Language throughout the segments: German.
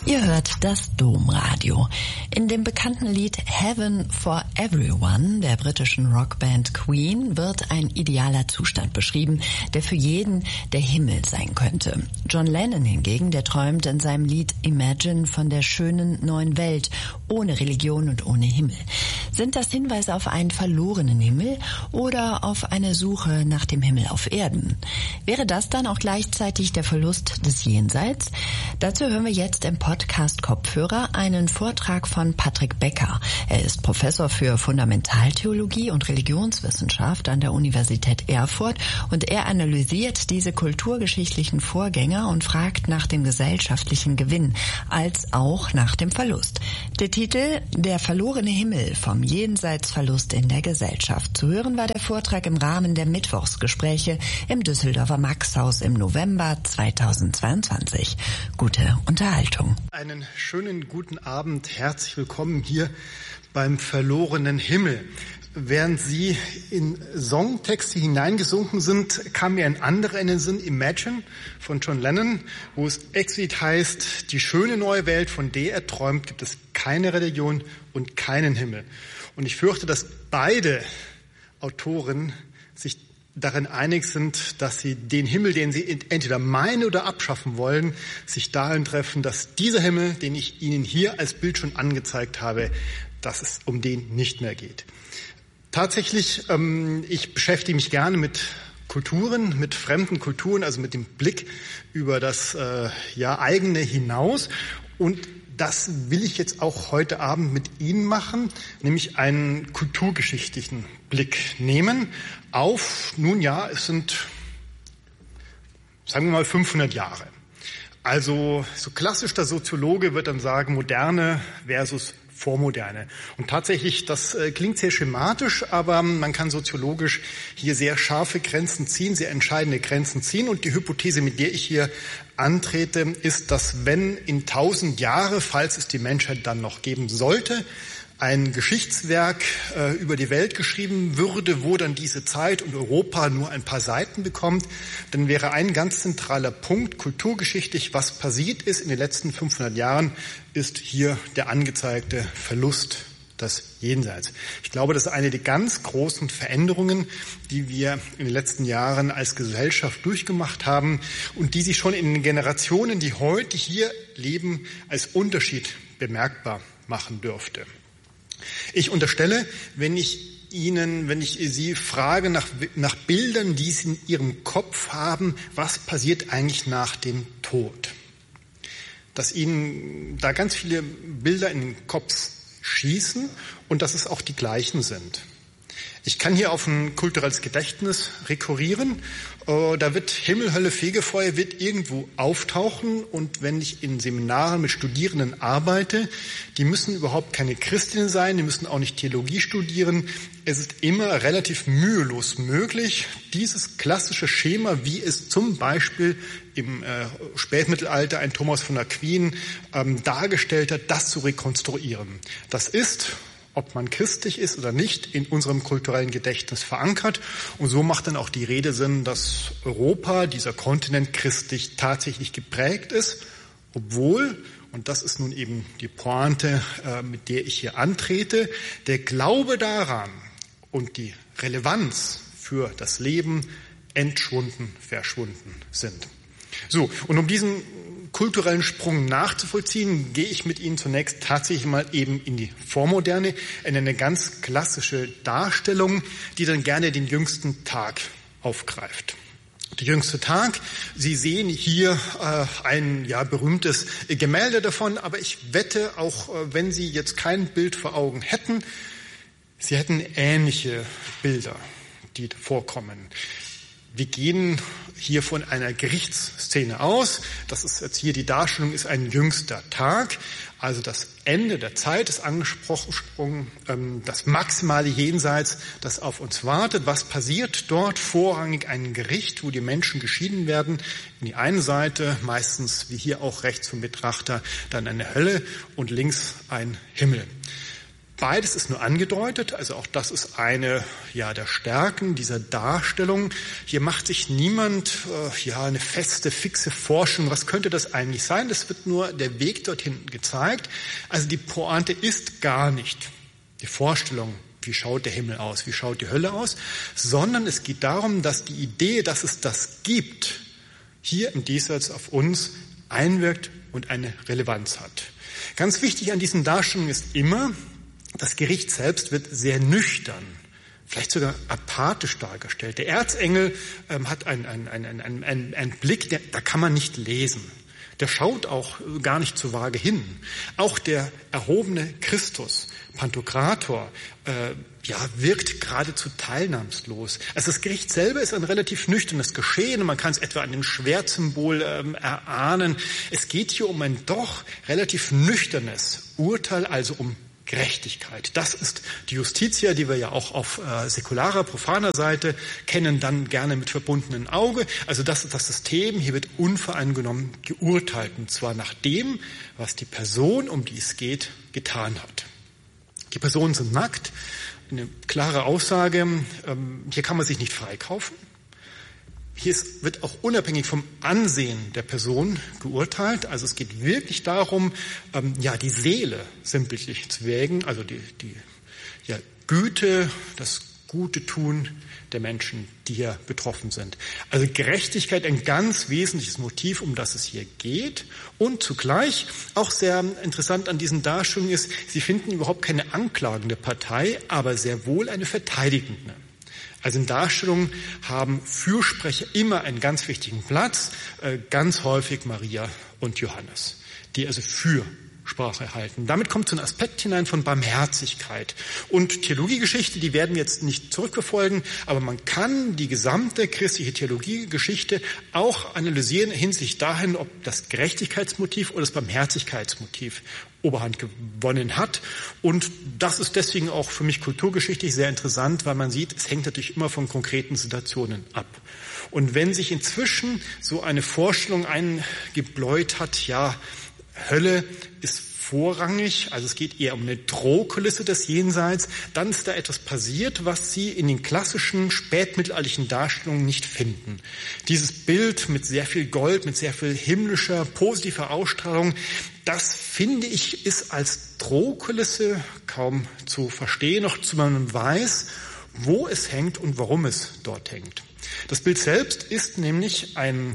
Ihr hört das Domradio. In dem bekannten Lied Heaven for Everyone der britischen Rockband Queen wird ein idealer Zustand beschrieben, der für jeden der Himmel sein könnte. John Lennon hingegen, der träumt in seinem Lied Imagine von der schönen neuen Welt, ohne Religion und ohne Himmel. Sind das Hinweise auf einen verlorenen Himmel oder auf eine Suche nach dem Himmel auf Erden? Wäre das dann auch gleichzeitig der Verlust des Jenseits? Dazu hören wir jetzt im Podcast Kopfhörer einen Vortrag von Patrick Becker. Er ist Professor für Fundamentaltheologie und Religionswissenschaft an der Universität Erfurt und er analysiert diese kulturgeschichtlichen Vorgänge und fragt nach dem gesellschaftlichen Gewinn als auch nach dem Verlust. Der Titel Der verlorene Himmel vom Jenseitsverlust in der Gesellschaft. Zu hören war der Vortrag im Rahmen der Mittwochsgespräche im Düsseldorfer Maxhaus im November 2022. Gute Unterhaltung. Einen schönen guten Abend, herzlich willkommen hier beim verlorenen Himmel. Während Sie in Songtexte hineingesunken sind, kam mir ein anderer in den Sinn, Imagine von John Lennon, wo es explizit heißt, die schöne neue Welt, von der er träumt, gibt es keine Religion und keinen Himmel. Und ich fürchte, dass beide Autoren sich darin einig sind, dass sie den Himmel, den sie entweder meinen oder abschaffen wollen, sich darin treffen, dass dieser Himmel, den ich Ihnen hier als Bild schon angezeigt habe, dass es um den nicht mehr geht. Tatsächlich, ich beschäftige mich gerne mit Kulturen, mit fremden Kulturen, also mit dem Blick über das eigene hinaus. Und das will ich jetzt auch heute Abend mit Ihnen machen, nämlich einen kulturgeschichtlichen Blick nehmen auf, es sind, sagen wir mal, 500 Jahre. Also so klassisch der Soziologe wird dann sagen, Moderne versus Vormoderne. Und tatsächlich, das klingt sehr schematisch, aber man kann soziologisch hier sehr scharfe Grenzen ziehen, sehr entscheidende Grenzen ziehen. Und die Hypothese, mit der ich hier antrete, ist, dass wenn in 1000 Jahre, falls es die Menschheit dann noch geben sollte, ein Geschichtswerk über die Welt geschrieben würde, wo dann diese Zeit und Europa nur ein paar Seiten bekommt, dann wäre ein ganz zentraler Punkt kulturgeschichtlich, was passiert ist in den letzten 500 Jahren, ist hier der angezeigte Verlust des Jenseits. Ich glaube, das ist eine der ganz großen Veränderungen, die wir in den letzten Jahren als Gesellschaft durchgemacht haben und die sich schon in den Generationen, die heute hier leben, als Unterschied bemerkbar machen dürfte. Ich unterstelle, wenn ich Sie frage nach Bildern, die Sie in Ihrem Kopf haben, was passiert eigentlich nach dem Tod? Dass Ihnen da ganz viele Bilder in den Kopf schießen und dass es auch die gleichen sind. Ich kann hier auf ein kulturelles Gedächtnis rekurrieren. Da wird Himmel, Hölle, Fegefeuer wird irgendwo auftauchen. Und wenn ich in Seminaren mit Studierenden arbeite, die müssen überhaupt keine Christinnen sein, die müssen auch nicht Theologie studieren. Es ist immer relativ mühelos möglich, dieses klassische Schema, wie es zum Beispiel im Spätmittelalter ein Thomas von Aquin dargestellt hat, das zu rekonstruieren. Das ist, ob man christlich ist oder nicht, in unserem kulturellen Gedächtnis verankert. Und so macht dann auch die Rede Sinn, dass Europa, dieser Kontinent, christlich tatsächlich geprägt ist, obwohl, und das ist nun eben die Pointe, mit der ich hier antrete, der Glaube daran und die Relevanz für das Leben verschwunden sind. So, und um diesen kulturellen Sprung nachzuvollziehen, gehe ich mit Ihnen zunächst tatsächlich mal eben in die Vormoderne, in eine ganz klassische Darstellung, die dann gerne den jüngsten Tag aufgreift. Der jüngste Tag, Sie sehen hier ein berühmtes Gemälde davon, aber ich wette, auch wenn Sie jetzt kein Bild vor Augen hätten, Sie hätten ähnliche Bilder, die vorkommen. Wir gehen hier von einer Gerichtsszene aus. Das ist jetzt hier die Darstellung, ist ein jüngster Tag. Also das Ende der Zeit ist angesprochen, das maximale Jenseits, das auf uns wartet. Was passiert dort? Vorrangig ein Gericht, wo die Menschen geschieden werden. In die eine Seite, meistens wie hier auch rechts vom Betrachter, dann eine Hölle und links ein Himmel. Beides ist nur angedeutet, also auch das ist eine der Stärken dieser Darstellung. Hier macht sich niemand eine feste, fixe Forschung, was könnte das eigentlich sein? Das wird nur der Weg dorthin gezeigt. Also die Pointe ist gar nicht die Vorstellung, wie schaut der Himmel aus, wie schaut die Hölle aus, sondern es geht darum, dass die Idee, dass es das gibt, hier im Diesseits auf uns einwirkt und eine Relevanz hat. Ganz wichtig an diesen Darstellungen ist immer, das Gericht selbst wird sehr nüchtern, vielleicht sogar apathisch dargestellt. Der Erzengel hat einen Blick, da kann man nicht lesen. Der schaut auch gar nicht zur Waage hin. Auch der erhobene Christus, Pantokrator, wirkt geradezu teilnahmslos. Also das Gericht selber ist ein relativ nüchternes Geschehen. Man kann es etwa an dem Schwertsymbol erahnen. Es geht hier um ein doch relativ nüchternes Urteil, also um Gerechtigkeit. Das ist die Justitia, die wir ja auch auf säkularer, profaner Seite kennen, dann gerne mit verbundenem Auge. Also das ist das System. Hier wird unvoreingenommen geurteilt, und zwar nach dem, was die Person, um die es geht, getan hat. Die Personen sind nackt. Eine klare Aussage, hier kann man sich nicht freikaufen. Hier wird auch unabhängig vom Ansehen der Person geurteilt. Also es geht wirklich darum, die Seele sinnbildlich zu wägen, also die Güte, das Gute tun der Menschen, die hier betroffen sind. Also Gerechtigkeit, ein ganz wesentliches Motiv, um das es hier geht. Und zugleich, auch sehr interessant an diesen Darstellungen ist, sie finden überhaupt keine anklagende Partei, aber sehr wohl eine verteidigende. Also in Darstellungen haben Fürsprecher immer einen ganz wichtigen Platz, ganz häufig Maria und Johannes, die also Fürsprache erhalten. Damit kommt so ein Aspekt hinein von Barmherzigkeit. Und Theologiegeschichte, die werden wir jetzt nicht zurückverfolgen, aber man kann die gesamte christliche Theologiegeschichte auch analysieren hinsichtlich dahin, ob das Gerechtigkeitsmotiv oder das Barmherzigkeitsmotiv Oberhand gewonnen hat. Und das ist deswegen auch für mich kulturgeschichtlich sehr interessant, weil man sieht, es hängt natürlich immer von konkreten Situationen ab. Und wenn sich inzwischen so eine Vorstellung eingebläut hat, Hölle ist vorrangig, also es geht eher um eine Drohkulisse des Jenseits, dann ist da etwas passiert, was Sie in den klassischen spätmittelalterlichen Darstellungen nicht finden. Dieses Bild mit sehr viel Gold, mit sehr viel himmlischer, positiver Ausstrahlung, das finde ich, ist als Drohkulisse kaum zu verstehen, noch zu man weiß, wo es hängt und warum es dort hängt. Das Bild selbst ist nämlich ein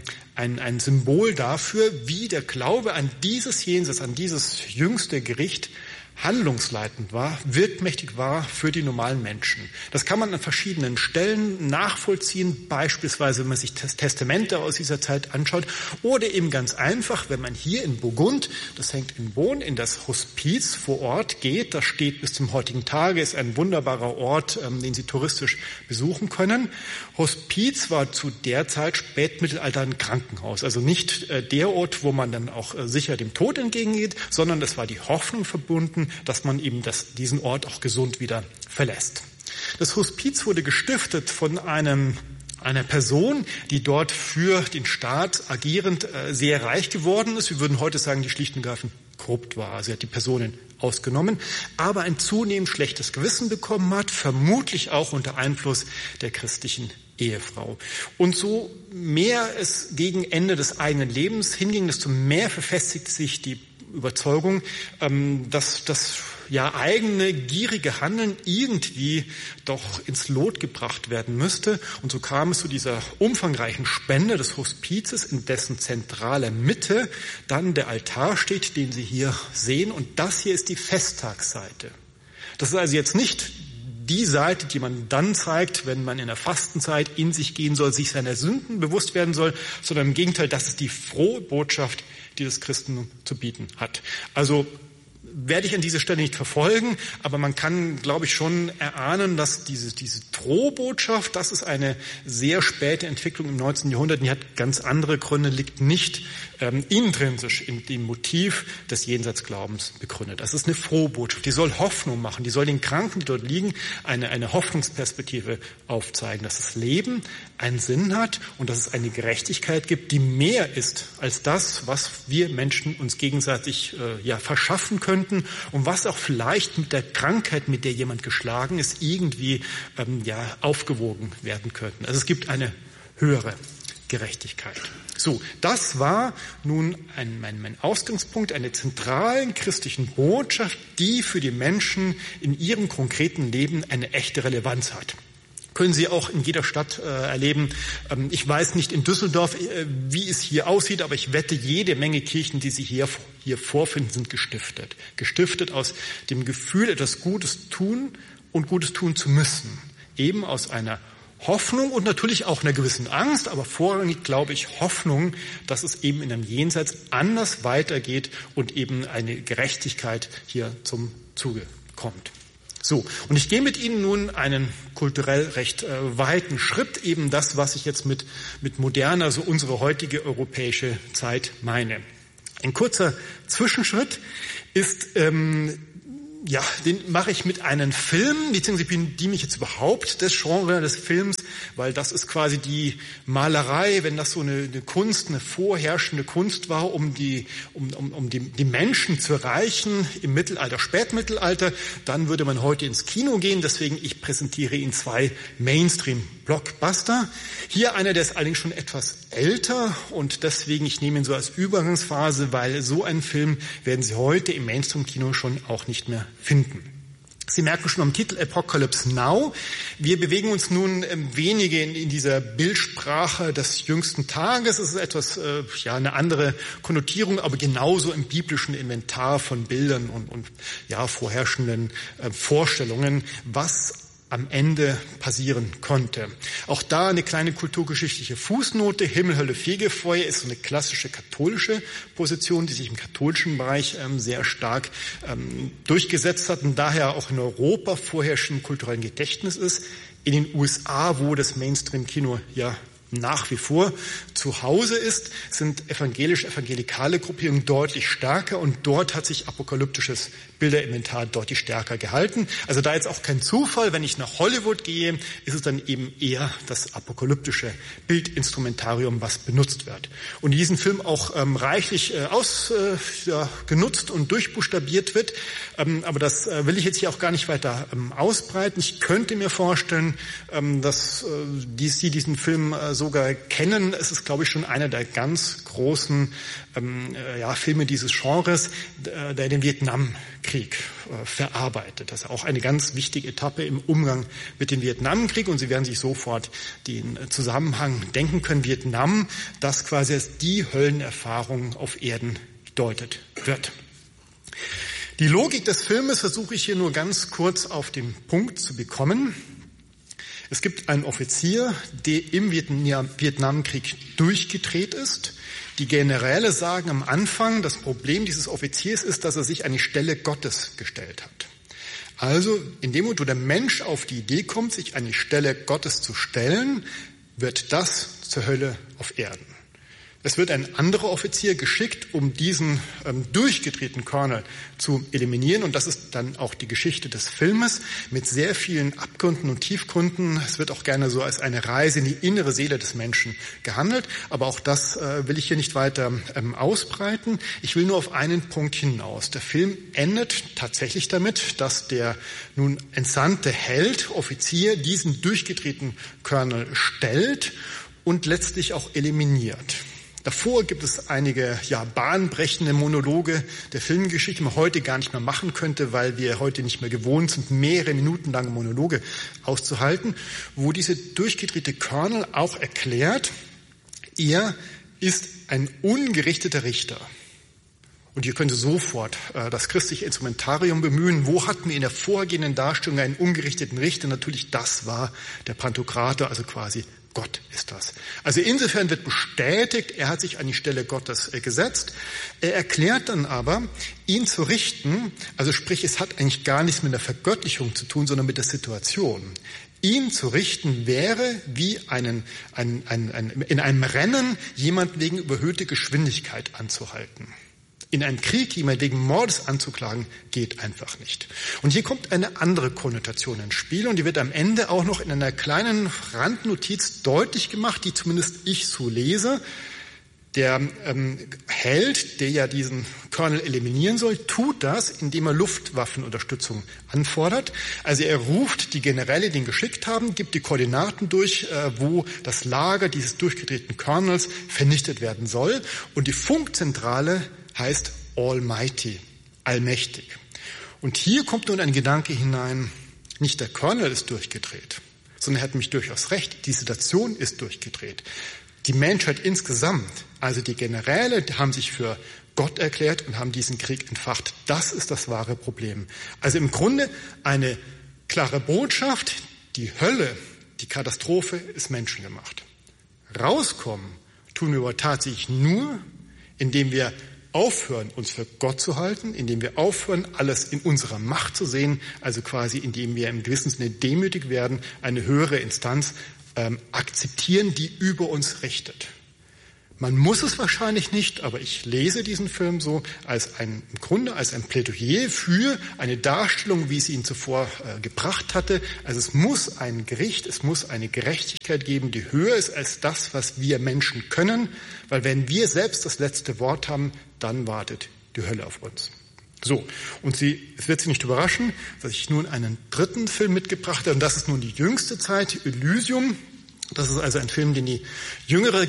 Symbol dafür, wie der Glaube an dieses Jenseits, an dieses jüngste Gericht handlungsleitend war, wirkmächtig war für die normalen Menschen. Das kann man an verschiedenen Stellen nachvollziehen, beispielsweise wenn man sich Testamente aus dieser Zeit anschaut oder eben ganz einfach, wenn man hier in Burgund, das hängt in Bonn, in das Hospiz vor Ort geht, das steht bis zum heutigen Tage, ist ein wunderbarer Ort, den Sie touristisch besuchen können. Hospiz war zu der Zeit Spätmittelalter ein Krankenhaus, also nicht der Ort, wo man dann auch sicher dem Tod entgegengeht, sondern das war die Hoffnung verbunden, dass man eben diesen Ort auch gesund wieder verlässt. Das Hospiz wurde gestiftet von einer Person, die dort für den Staat agierend sehr reich geworden ist. Wir würden heute sagen, die schlicht und ergreifend korrupt war. Sie hat die Personen ausgenommen, aber ein zunehmend schlechtes Gewissen bekommen hat, vermutlich auch unter Einfluss der christlichen Ehefrau. Und so mehr es gegen Ende des eigenen Lebens hinging, desto mehr verfestigte sich die Überzeugung, dass das eigene gierige Handeln irgendwie doch ins Lot gebracht werden müsste. Und so kam es zu dieser umfangreichen Spende des Hospizes, in dessen zentraler Mitte dann der Altar steht, den Sie hier sehen. Und das hier ist die Festtagsseite. Das ist also jetzt nicht die Seite, die man dann zeigt, wenn man in der Fastenzeit in sich gehen soll, sich seiner Sünden bewusst werden soll, sondern im Gegenteil, das ist die frohe Botschaft, die das Christentum zu bieten hat. Also werde ich an dieser Stelle nicht verfolgen, aber man kann, glaube ich, schon erahnen, dass diese Drohbotschaft, das ist eine sehr späte Entwicklung im 19. Jahrhundert, die hat ganz andere Gründe, liegt nicht intrinsisch in dem Motiv des Jenseitsglaubens begründet. Das ist eine frohe Botschaft, die soll Hoffnung machen, die soll den Kranken, die dort liegen, eine Hoffnungsperspektive aufzeigen, dass das Leben einen Sinn hat und dass es eine Gerechtigkeit gibt, die mehr ist als das, was wir Menschen uns gegenseitig verschaffen könnten und was auch vielleicht mit der Krankheit, mit der jemand geschlagen ist, irgendwie aufgewogen werden könnten. Also es gibt eine höhere Gerechtigkeit. So, das war nun mein Ausgangspunkt, einer zentralen christlichen Botschaft, die für die Menschen in ihrem konkreten Leben eine echte Relevanz hat. Können Sie auch in jeder Stadt erleben. Ich weiß nicht in Düsseldorf, wie es hier aussieht, aber ich wette, jede Menge Kirchen, die Sie hier vorfinden, sind gestiftet. Gestiftet aus dem Gefühl, etwas Gutes tun und Gutes tun zu müssen. Eben aus einer Hoffnung und natürlich auch einer gewissen Angst, aber vorrangig glaube ich Hoffnung, dass es eben in einem Jenseits anders weitergeht und eben eine Gerechtigkeit hier zum Zuge kommt. So, und ich gehe mit Ihnen nun einen kulturell recht weiten Schritt, eben das, was ich jetzt mit moderner, so unsere heutige europäische Zeit meine. Ein kurzer Zwischenschritt ist, den mache ich mit einem Film, beziehungsweise bediene ich jetzt überhaupt das Genre des Films, weil das ist quasi die Malerei, wenn das so eine Kunst, eine vorherrschende Kunst war, um die Menschen zu erreichen im Mittelalter, Spätmittelalter, dann würde man heute ins Kino gehen. Deswegen, ich präsentiere Ihnen 2 Mainstream-Blockbuster. Hier einer, der ist allerdings schon etwas älter und deswegen, ich nehme ihn so als Übergangsphase, weil so einen Film werden Sie heute im Mainstream-Kino schon auch nicht mehr finden. Sie merken schon am Titel Apocalypse Now. Wir bewegen uns nun wenige in dieser Bildsprache des jüngsten Tages. Es ist etwas, eine andere Konnotierung, aber genauso im biblischen Inventar von Bildern und vorherrschenden Vorstellungen, was am Ende passieren konnte. Auch da eine kleine kulturgeschichtliche Fußnote. Himmel, Hölle, Fegefeuer ist so eine klassische katholische Position, die sich im katholischen Bereich sehr stark durchgesetzt hat und daher auch in Europa vorherrschend im kulturellen Gedächtnis ist. In den USA, wo das Mainstream-Kino nach wie vor zu Hause ist, sind evangelisch-evangelikale Gruppierungen deutlich stärker und dort hat sich apokalyptisches Bilderinventar deutlich stärker gehalten. Also da jetzt auch kein Zufall, wenn ich nach Hollywood gehe, ist es dann eben eher das apokalyptische Bildinstrumentarium, was benutzt wird. Und in diesem Film auch reichlich genutzt und durchbuchstabiert wird. Aber das will ich jetzt hier auch gar nicht weiter ausbreiten. Ich könnte mir vorstellen, dass Sie diesen Film sogar kennen. Es ist, glaube ich, schon einer der ganz großen Filme dieses Genres, der den Vietnamkrieg verarbeitet. Das ist auch eine ganz wichtige Etappe im Umgang mit dem Vietnamkrieg. Und Sie werden sich sofort den Zusammenhang denken können. Vietnam, das quasi als die Höllenerfahrung auf Erden gedeutet wird. Die Logik des Filmes versuche ich hier nur ganz kurz auf den Punkt zu bekommen. Es gibt einen Offizier, der im Vietnamkrieg durchgedreht ist. Die Generäle sagen am Anfang, das Problem dieses Offiziers ist, dass er sich an die Stelle Gottes gestellt hat. Also in dem Moment, wo der Mensch auf die Idee kommt, sich an die Stelle Gottes zu stellen, wird das zur Hölle auf Erden. Es wird ein anderer Offizier geschickt, um diesen durchgedrehten Colonel zu eliminieren. Und das ist dann auch die Geschichte des Filmes mit sehr vielen Abgründen und Tiefgründen. Es wird auch gerne so als eine Reise in die innere Seele des Menschen gehandelt. Aber auch das will ich hier nicht weiter ausbreiten. Ich will nur auf einen Punkt hinaus. Der Film endet tatsächlich damit, dass der nun entsandte Held, Offizier, diesen durchgedrehten Colonel stellt und letztlich auch eliminiert. Davor gibt es einige bahnbrechende Monologe der Filmgeschichte, die man heute gar nicht mehr machen könnte, weil wir heute nicht mehr gewohnt sind, mehrere Minuten lange Monologe auszuhalten, wo diese durchgedrehte Colonel auch erklärt, er ist ein ungerichteter Richter. Und hier könnte sofort das christliche Instrumentarium bemühen. Wo hatten wir in der vorhergehenden Darstellung einen ungerichteten Richter? Natürlich, das war der Pantokrator, also quasi Gott ist das. Also insofern wird bestätigt, er hat sich an die Stelle Gottes gesetzt. Er erklärt dann aber, ihn zu richten, also sprich, es hat eigentlich gar nichts mit der Vergöttlichung zu tun, sondern mit der Situation. Ihn zu richten wäre wie in einem Rennen jemand wegen überhöhter Geschwindigkeit anzuhalten. In einem Krieg jemand wegen Mordes anzuklagen, geht einfach nicht. Und hier kommt eine andere Konnotation ins Spiel und die wird am Ende auch noch in einer kleinen Randnotiz deutlich gemacht, die zumindest ich so lese. Der Held, der ja diesen Colonel eliminieren soll, tut das, indem er Luftwaffenunterstützung anfordert. Also er ruft die Generäle, die ihn geschickt haben, gibt die Koordinaten durch, wo das Lager dieses durchgedrehten Colonels vernichtet werden soll. Und die Funkzentrale heißt Almighty, allmächtig. Und hier kommt nun ein Gedanke hinein, nicht der Colonel ist durchgedreht, sondern er hat nämlich durchaus recht, die Situation ist durchgedreht. Die Menschheit insgesamt, also die Generäle, haben sich für Gott erklärt und haben diesen Krieg entfacht. Das ist das wahre Problem. Also im Grunde eine klare Botschaft, die Hölle, die Katastrophe ist menschengemacht. Rauskommen tun wir aber tatsächlich nur, indem wir aufhören, uns für Gott zu halten, indem wir aufhören, alles in unserer Macht zu sehen, also quasi indem wir im gewissen Sinne demütig werden, eine höhere Instanz akzeptieren, die über uns richtet. Man muss es wahrscheinlich nicht, aber ich lese diesen Film so im Grunde als ein Plädoyer für eine Darstellung, wie es ihn zuvor gebracht hatte. Also es muss ein Gericht, es muss eine Gerechtigkeit geben, die höher ist als das, was wir Menschen können, weil wenn wir selbst das letzte Wort haben, dann wartet die Hölle auf uns. So, und es wird Sie nicht überraschen, dass ich nun einen dritten Film mitgebracht habe, und das ist nun die jüngste Zeit, Elysium. Das ist also ein Film, den die jüngere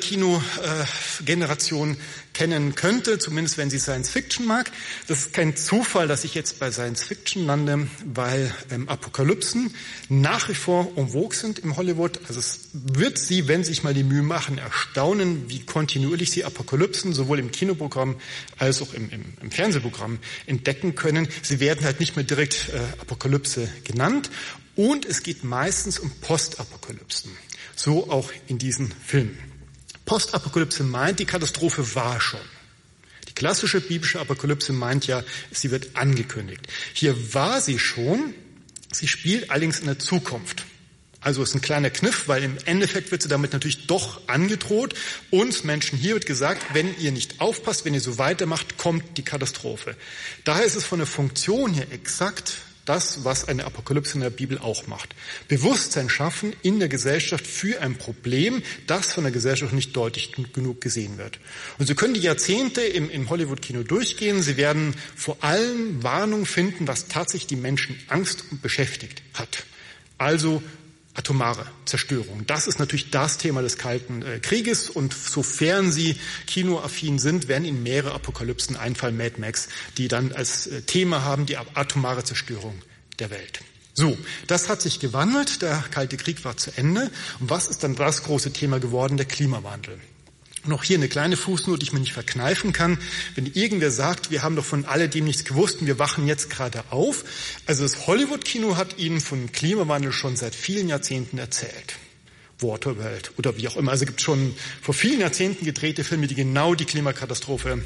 Kinogeneration kennen könnte, zumindest wenn sie Science Fiction mag. Das ist kein Zufall, dass ich jetzt bei Science Fiction lande, weil Apokalypsen nach wie vor en vogue sind im Hollywood. Also es wird Sie, wenn Sie sich mal die Mühe machen, erstaunen, wie kontinuierlich Sie Apokalypsen sowohl im Kinoprogramm als auch im Fernsehprogramm entdecken können. Sie werden halt nicht mehr direkt Apokalypse genannt und es geht meistens um Postapokalypsen. So auch in diesen Filmen. Postapokalypse meint, die Katastrophe war schon. Die klassische biblische Apokalypse meint ja, sie wird angekündigt. Hier war sie schon, sie spielt allerdings in der Zukunft. Also ist ein kleiner Kniff, weil im Endeffekt wird sie damit natürlich doch angedroht. Uns Menschen hier wird gesagt, wenn ihr nicht aufpasst, wenn ihr so weitermacht, kommt die Katastrophe. Daher ist es von der Funktion her exakt das, was eine Apokalypse in der Bibel auch macht. Bewusstsein schaffen in der Gesellschaft für ein Problem, das von der Gesellschaft nicht deutlich genug gesehen wird. Und Sie können die Jahrzehnte im Hollywood-Kino durchgehen. Sie werden vor allem Warnungen finden, was tatsächlich die Menschen Angst und beschäftigt hat. Also atomare Zerstörung. Das ist natürlich das Thema des Kalten Krieges und sofern Sie kinoaffin sind, werden Ihnen mehrere Apokalypsen einfallen, Mad Max, die dann als Thema haben die atomare Zerstörung der Welt. So, das hat sich gewandelt, der Kalte Krieg war zu Ende. Und was ist dann das große Thema geworden? Der Klimawandel. Noch hier eine kleine Fußnote, die ich mir nicht verkneifen kann. Wenn irgendwer sagt, wir haben doch von alledem nichts gewusst und wir wachen jetzt gerade auf. Also das Hollywood-Kino hat Ihnen von Klimawandel schon seit vielen Jahrzehnten erzählt. Waterworld oder wie auch immer. Also es gibt schon vor vielen Jahrzehnten gedrehte Filme, die genau die Klimakatastrophe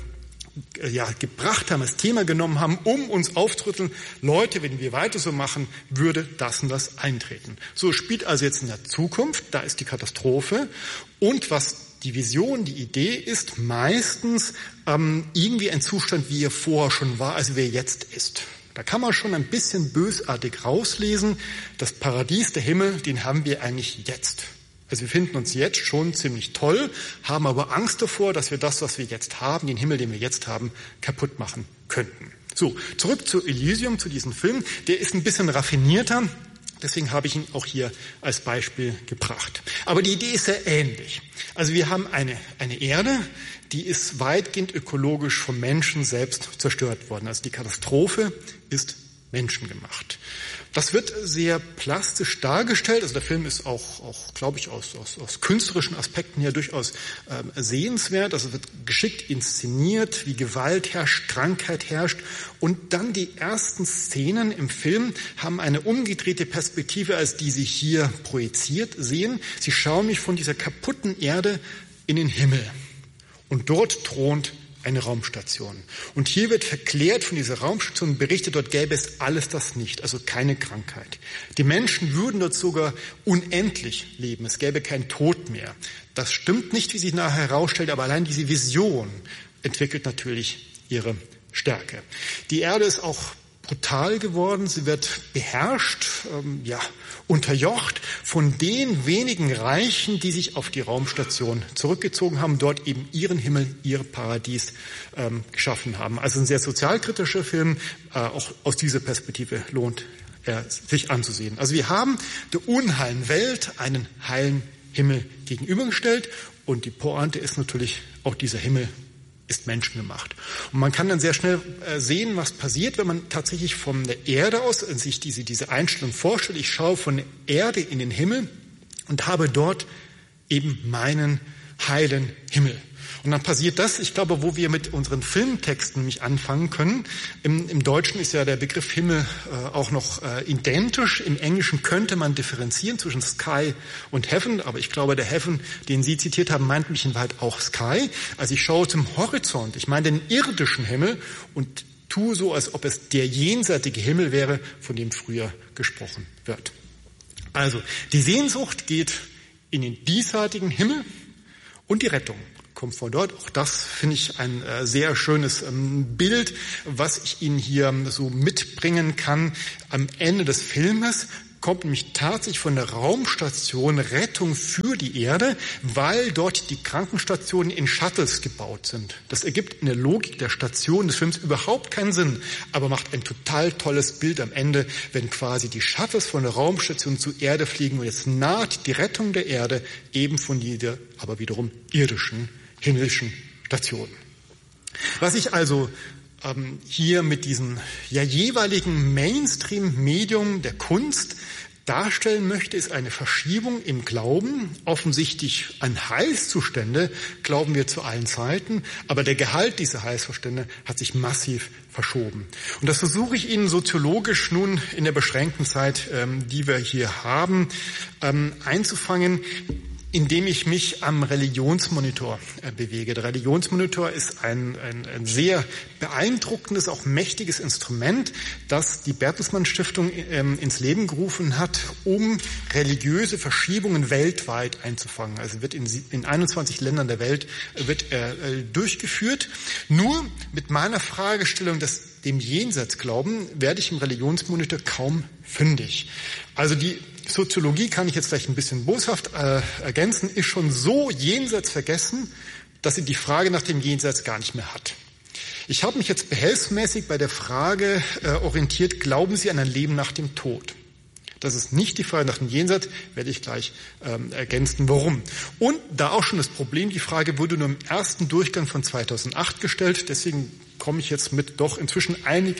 gebracht haben, als Thema genommen haben, um uns aufzurütteln, Leute, wenn wir weiter so machen, würde das und das eintreten. So spielt also jetzt in der Zukunft, da ist die Katastrophe und was die Vision, die Idee ist meistens irgendwie ein Zustand, wie er vorher schon war, also wie er jetzt ist. Da kann man schon ein bisschen bösartig rauslesen, das Paradies, der Himmel, den haben wir eigentlich jetzt. Also wir finden uns jetzt schon ziemlich toll, haben aber Angst davor, dass wir das, was wir jetzt haben, den Himmel, den wir jetzt haben, kaputt machen könnten. So, zurück zu Elysium, zu diesem Film. Der ist ein bisschen raffinierter. Deswegen habe ich ihn auch hier als Beispiel gebracht. Aber die Idee ist sehr ähnlich. Also wir haben eine Erde, die ist weitgehend ökologisch vom Menschen selbst zerstört worden. Also die Katastrophe ist menschengemacht. Das wird sehr plastisch dargestellt. Also der Film ist auch glaube ich, aus künstlerischen Aspekten her durchaus sehenswert. Also wird geschickt inszeniert, wie Gewalt herrscht, Krankheit herrscht. Und dann die ersten Szenen im Film haben eine umgedrehte Perspektive, als die Sie hier projiziert sehen. Sie schauen mich von dieser kaputten Erde in den Himmel. Und dort thront eine Raumstation. Und hier wird verklärt von dieser Raumstation berichtet, dort gäbe es alles das nicht, also keine Krankheit. Die Menschen würden dort sogar unendlich leben, es gäbe keinen Tod mehr. Das stimmt nicht, wie sich nachher herausstellt, aber allein diese Vision entwickelt natürlich ihre Stärke. Die Erde ist auch brutal geworden, sie wird beherrscht, unterjocht von den wenigen Reichen, die sich auf die Raumstation zurückgezogen haben, dort eben ihren Himmel, ihr Paradies geschaffen haben. Also ein sehr sozialkritischer Film, auch aus dieser Perspektive lohnt er sich anzusehen. Also wir haben der unheilen Welt einen heilen Himmel gegenübergestellt und die Pointe ist natürlich, auch dieser Himmel ist menschengemacht. Und man kann dann sehr schnell sehen, was passiert, wenn man tatsächlich von der Erde aus sich diese Einstellung vorstellt. Ich schaue von der Erde in den Himmel und habe dort eben meinen heilen Himmel. Und dann passiert das, ich glaube, wo wir mit unseren Filmtexten nämlich anfangen können. Im Deutschen ist ja der Begriff Himmel auch noch identisch. Im Englischen könnte man differenzieren zwischen Sky und Heaven, aber ich glaube, der Heaven, den Sie zitiert haben, meint mich in Wahrheit auch Sky. Also ich schaue zum Horizont, ich meine den irdischen Himmel und tue so, als ob es der jenseitige Himmel wäre, von dem früher gesprochen wird. Also die Sehnsucht geht in den diesseitigen Himmel und die Rettung kommt von dort. Auch das finde ich ein sehr schönes Bild, was ich Ihnen hier so mitbringen kann. Am Ende des Filmes kommt nämlich tatsächlich von der Raumstation Rettung für die Erde, weil dort die Krankenstationen in Shuttles gebaut sind. Das ergibt in der Logik der Station des Films überhaupt keinen Sinn, aber macht ein total tolles Bild am Ende, wenn quasi die Shuttles von der Raumstation zur Erde fliegen und jetzt naht die Rettung der Erde eben von dieser, aber wiederum irdischen, himmlischen Station. Was ich also hier mit diesem jeweiligen Mainstream-Medium der Kunst darstellen möchte, ist eine Verschiebung im Glauben. Offensichtlich an Heilszustände glauben wir zu allen Zeiten, aber der Gehalt dieser Heilszustände hat sich massiv verschoben. Und das versuche ich Ihnen soziologisch nun in der beschränkten Zeit, die wir hier haben, einzufangen, indem ich mich am Religionsmonitor bewege. Der Religionsmonitor ist ein sehr beeindruckendes, auch mächtiges Instrument, das die Bertelsmann Stiftung ins Leben gerufen hat, um religiöse Verschiebungen weltweit einzufangen. Also wird in 21 Ländern der Welt wird er durchgeführt. Nur mit meiner Fragestellung dem Jenseitsglauben werde ich im Religionsmonitor kaum fündig. Also die Soziologie, kann ich jetzt vielleicht ein bisschen boshaft ergänzen, ist schon so jenseits vergessen, dass sie die Frage nach dem Jenseits gar nicht mehr hat. Ich habe mich jetzt behelfsmäßig bei der Frage orientiert, glauben Sie an ein Leben nach dem Tod? Das ist nicht die Frage nach dem Jenseits, werde ich gleich ergänzen, warum. Und da auch schon das Problem, die Frage wurde nur im ersten Durchgang von 2008 gestellt, deswegen komme ich jetzt mit doch inzwischen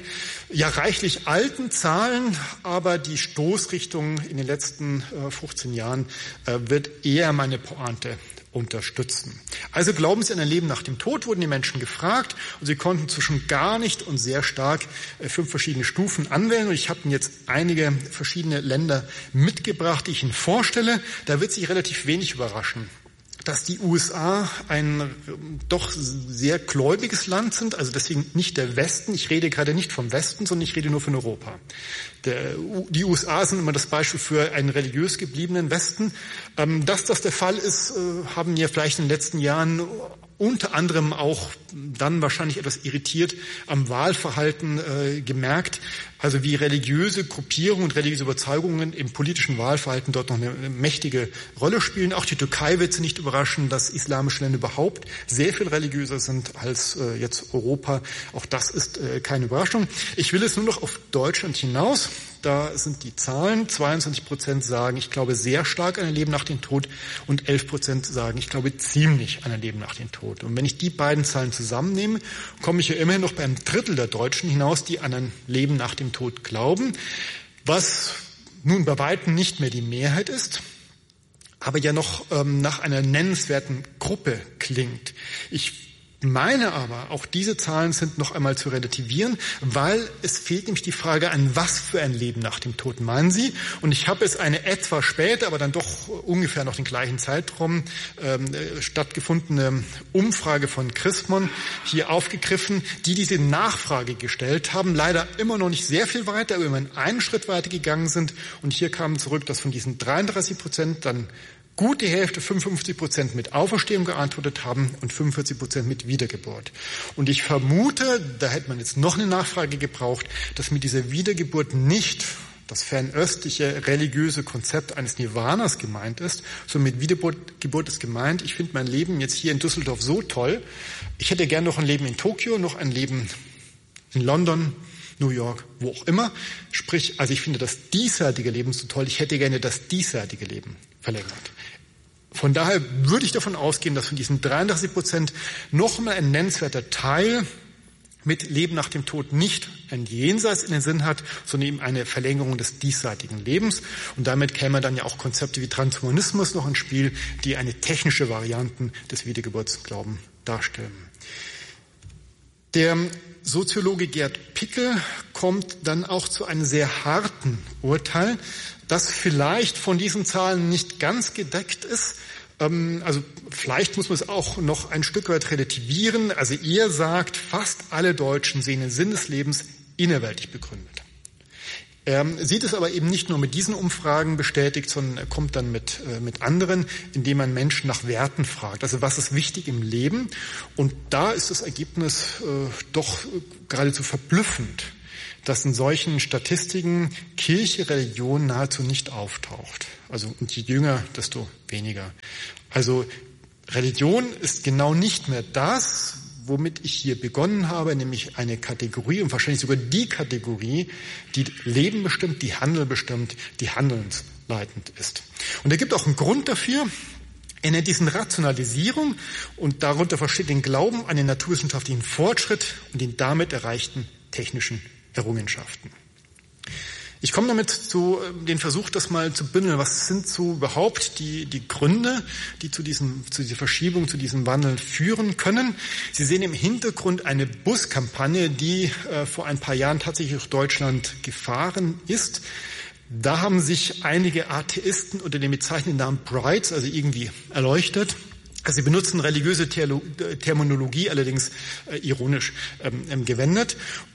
reichlich alten Zahlen, aber die Stoßrichtung in den letzten 15 Jahren wird eher meine Pointe unterstützen. Also glauben Sie an ein Leben nach dem Tod, wurden die Menschen gefragt und sie konnten zwischen gar nicht und sehr stark 5 verschiedene Stufen anwählen und ich habe Ihnen jetzt einige verschiedene Länder mitgebracht, die ich Ihnen vorstelle. Da wird sich relativ wenig überraschen, dass die USA ein doch sehr gläubiges Land sind, also deswegen nicht der Westen. Ich rede gerade nicht vom Westen, sondern ich rede nur von Europa. Die USA sind immer das Beispiel für einen religiös gebliebenen Westen. Dass das der Fall ist, haben wir vielleicht in den letzten Jahren unter anderem auch dann wahrscheinlich etwas irritiert am Wahlverhalten gemerkt, also wie religiöse Gruppierungen und religiöse Überzeugungen im politischen Wahlverhalten dort noch eine mächtige Rolle spielen. Auch die Türkei wird Sie nicht überraschen, dass islamische Länder überhaupt sehr viel religiöser sind als jetzt Europa. Auch das ist keine Überraschung. Ich will es nur noch auf Deutschland hinaus. Da sind die Zahlen. 22% sagen, ich glaube sehr stark an ein Leben nach dem Tod und 11% sagen, ich glaube ziemlich an ein Leben nach dem Tod. Und wenn ich die beiden Zahlen zusammennehme, komme ich ja immerhin noch bei einem Drittel der Deutschen hinaus, die an ein Leben nach dem Tod glauben, was nun bei weitem nicht mehr die Mehrheit ist, aber ja noch nach einer nennenswerten Gruppe klingt. Ich meine aber, auch diese Zahlen sind noch einmal zu relativieren, weil es fehlt nämlich die Frage, an was für ein Leben nach dem Tod meinen Sie? Und ich habe jetzt eine etwas später, aber dann doch ungefähr noch den gleichen Zeitraum stattgefundene Umfrage von Chrismon hier aufgegriffen, die diese Nachfrage gestellt haben, leider immer noch nicht sehr viel weiter, aber immerhin einen Schritt weiter gegangen sind. Und hier kam zurück, dass von diesen 33% dann gut die Hälfte, 55% mit Auferstehung geantwortet haben und 45% mit Wiedergeburt. Und ich vermute, da hätte man jetzt noch eine Nachfrage gebraucht, dass mit dieser Wiedergeburt nicht das fernöstliche religiöse Konzept eines Nirvanas gemeint ist, sondern mit Wiedergeburt ist gemeint, ich finde mein Leben jetzt hier in Düsseldorf so toll, ich hätte gern noch ein Leben in Tokio, noch ein Leben in London, New York, wo auch immer. Sprich, also ich finde das diesseitige Leben so toll, ich hätte gerne das diesseitige Leben verlängert. Von daher würde ich davon ausgehen, dass von diesen 33% nochmal ein nennenswerter Teil mit Leben nach dem Tod nicht ein Jenseits in den Sinn hat, sondern eben eine Verlängerung des diesseitigen Lebens. Und damit kämen dann ja auch Konzepte wie Transhumanismus noch ins Spiel, die eine technische Variante des Wiedergeburtsglaubens darstellen. Der Soziologe Gerd Pickel kommt dann auch zu einem sehr harten Urteil, das vielleicht von diesen Zahlen nicht ganz gedeckt ist. Also vielleicht muss man es auch noch ein Stück weit relativieren. Also er sagt, fast alle Deutschen sehen den Sinn des Lebens innerweltlich begründet. Er sieht es aber eben nicht nur mit diesen Umfragen bestätigt, sondern er kommt dann mit anderen, indem man Menschen nach Werten fragt. Also was ist wichtig im Leben? Und da ist das Ergebnis doch geradezu verblüffend, dass in solchen Statistiken Kirche, Religion nahezu nicht auftaucht. Also und je jünger, desto weniger. Also Religion ist genau nicht mehr das, womit ich hier begonnen habe, nämlich eine Kategorie und wahrscheinlich sogar die Kategorie, die Leben bestimmt, die Handel bestimmt, die handelsleitend ist. Und er gibt auch einen Grund dafür. Er nennt diesen Rationalisierung und darunter versteht den Glauben an den naturwissenschaftlichen Fortschritt und den damit erreichten technischen Errungenschaften. Ich komme damit zu den Versuch, das mal zu bündeln. Was sind so überhaupt die Gründe, die zu dieser Verschiebung, zu diesem Wandel führen können? Sie sehen im Hintergrund eine Buskampagne, die vor ein paar Jahren tatsächlich durch Deutschland gefahren ist. Da haben sich einige Atheisten unter dem bezeichnenden Namen Brights, also irgendwie erleuchtet. Also sie benutzen religiöse Terminologie, allerdings ironisch gewendet,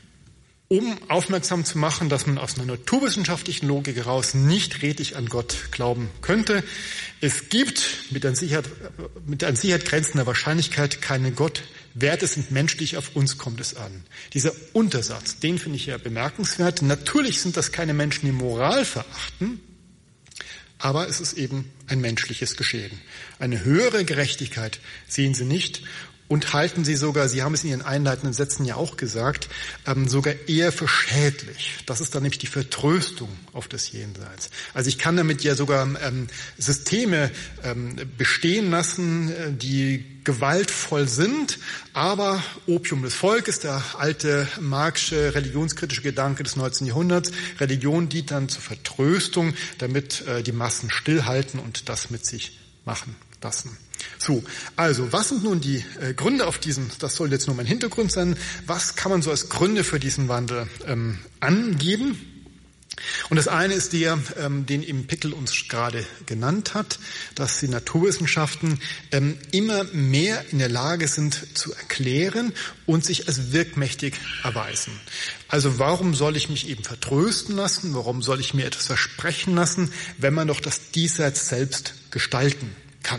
um aufmerksam zu machen, dass man aus einer naturwissenschaftlichen Logik heraus nicht redlich an Gott glauben könnte. Es gibt mit an Sicherheit grenzender Wahrscheinlichkeit keinen Gott. Werte sind menschlich, auf uns kommt es an. Dieser Untersatz, den finde ich ja bemerkenswert. Natürlich sind das keine Menschen, die Moral verachten, aber es ist eben ein menschliches Geschehen. Eine höhere Gerechtigkeit sehen sie nicht. Und halten sie sogar, Sie haben es in Ihren einleitenden Sätzen ja auch gesagt, sogar eher für schädlich. Das ist dann nämlich die Vertröstung auf das Jenseits. Also ich kann damit ja sogar Systeme bestehen lassen, die gewaltvoll sind, aber Opium des Volkes, der alte marxische religionskritische Gedanke des 19. Jahrhunderts, Religion dient dann zur Vertröstung, damit die Massen stillhalten und das mit sich machen lassen. So, also was sind nun die Gründe auf diesen, das soll jetzt nur mein Hintergrund sein, was kann man so als Gründe für diesen Wandel angeben? Und das eine ist der, den eben Pickel uns gerade genannt hat, dass die Naturwissenschaften immer mehr in der Lage sind zu erklären und sich als wirkmächtig erweisen. Also warum soll ich mich eben vertrösten lassen, warum soll ich mir etwas versprechen lassen, wenn man doch das Diesseits selbst gestalten kann?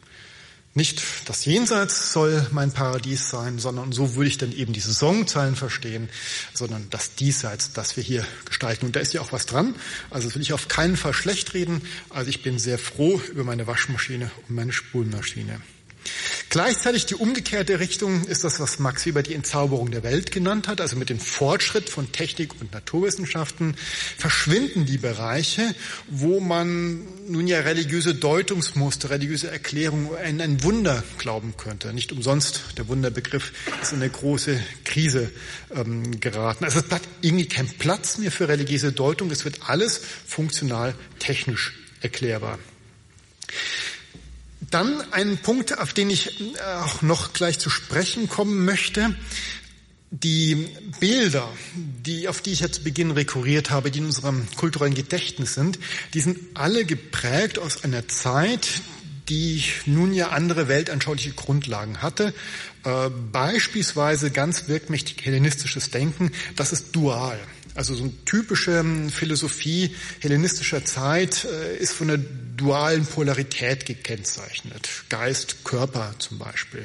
Nicht das Jenseits soll mein Paradies sein, sondern so würde ich dann eben die Saisonzahlen verstehen, sondern das Diesseits, das wir hier gestalten. Und da ist ja auch was dran. Also das will ich auf keinen Fall schlecht reden. Also ich bin sehr froh über meine Waschmaschine und meine Spülmaschine. Gleichzeitig die umgekehrte Richtung ist das, was Max Weber die Entzauberung der Welt genannt hat. Also mit dem Fortschritt von Technik und Naturwissenschaften verschwinden die Bereiche, wo man nun ja religiöse Deutungsmuster, religiöse Erklärungen in ein Wunder glauben könnte. Nicht umsonst, der Wunderbegriff ist in eine große Krise geraten. Also es bleibt irgendwie kein Platz mehr für religiöse Deutung. Es wird alles funktional technisch erklärbar. Dann ein Punkt, auf den ich auch noch gleich zu sprechen kommen möchte. Die Bilder, auf die ich jetzt zu Beginn rekurriert habe, die in unserem kulturellen Gedächtnis sind, die sind alle geprägt aus einer Zeit, die nun ja andere weltanschauliche Grundlagen hatte. Beispielsweise ganz wirkmächtig hellenistisches Denken, das ist dual. Also so eine typische Philosophie hellenistischer Zeit ist von einer dualen Polarität gekennzeichnet. Geist, Körper zum Beispiel.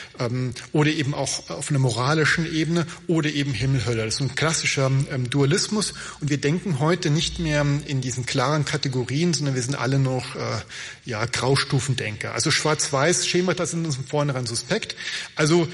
Oder eben auch auf einer moralischen Ebene oder eben Himmel, Hölle. Das ist ein klassischer Dualismus. Und wir denken heute nicht mehr in diesen klaren Kategorien, sondern wir sind alle noch Graustufendenker. Also Schwarz-Weiß-Schemata sind uns von vornherein suspekt. Also